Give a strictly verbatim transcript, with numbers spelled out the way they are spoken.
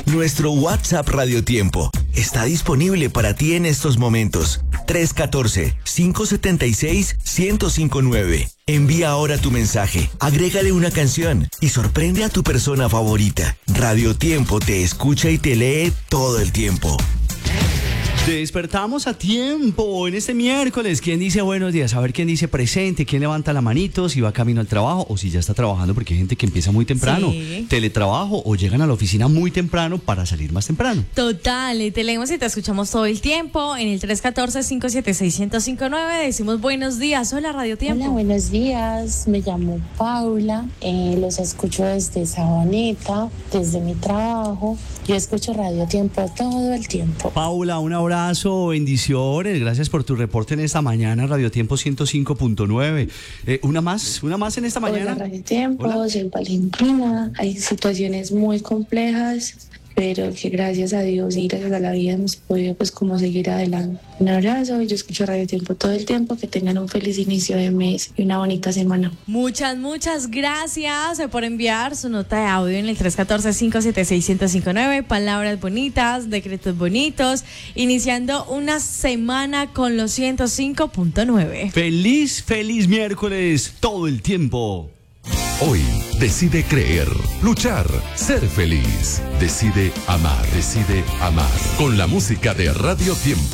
Nuestro WhatsApp Radio Tiempo está disponible para ti en estos momentos. tres uno cuatro, cinco siete seis, uno cero cinco nueve. Envía ahora tu mensaje, agrégale una canción y sorprende a tu persona favorita. Radio Tiempo te escucha y te lee todo el tiempo. Despertamos a tiempo en este miércoles. ¿Quién dice buenos días? A ver quién dice presente, quién levanta la manito, si va camino al trabajo o si ya está trabajando, porque hay gente que empieza muy temprano, sí. Teletrabajo, o llegan a la oficina muy temprano para salir más temprano. Total, y te leemos y te escuchamos todo el tiempo en el tres uno cuatro, cinco siete seis, uno cero cinco nueve. Decimos buenos días. Hola, Radio Tiempo. Hola, buenos días. Me llamo Paula. Eh, los escucho desde Sabaneta, desde mi trabajo. Yo escucho Radio Tiempo todo el tiempo. Paula, un abrazo, bendiciones. Gracias por tu reporte en esta mañana, Radio Tiempo ciento cinco punto nueve. Eh, una más, una más en esta mañana. Hola, Radio Tiempo. Hola. Soy Valentina. Hay situaciones muy complejas, pero que gracias a Dios y gracias a la vida hemos podido pues como seguir adelante. Un abrazo, y yo escucho Radio Tiempo todo el tiempo. Que tengan un feliz inicio de mes y una bonita semana. Muchas, muchas gracias por enviar su nota de audio en el tres uno cuatro, cinco siete seis, uno cero cinco nueve. Palabras bonitas, decretos bonitos, iniciando una semana con los ciento cinco punto nueve. Feliz, feliz miércoles todo el tiempo. Hoy decide creer, luchar, ser feliz. Decide amar, decide amar. Con la música de Radio Tiempo.